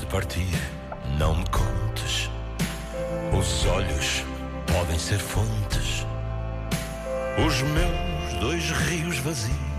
de partir, não me contes. Os olhos podem ser fontes, os meus 2 rios vazios